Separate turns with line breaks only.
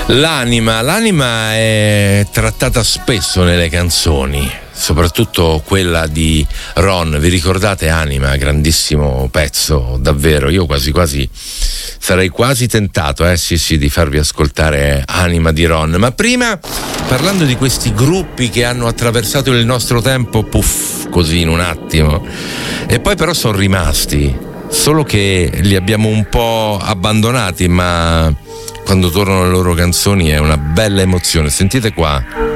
L'anima è trattata spesso nelle canzoni, soprattutto quella di Ron. Vi ricordate Anima? Grandissimo pezzo, davvero. Io quasi sarei quasi tentato, sì, di farvi ascoltare Anima di Ron. Ma prima, parlando di questi gruppi che hanno attraversato il nostro tempo, così in un attimo, e poi però sono rimasti, solo che li abbiamo un po' abbandonati, ma quando tornano le loro canzoni è una bella emozione. Sentite qua.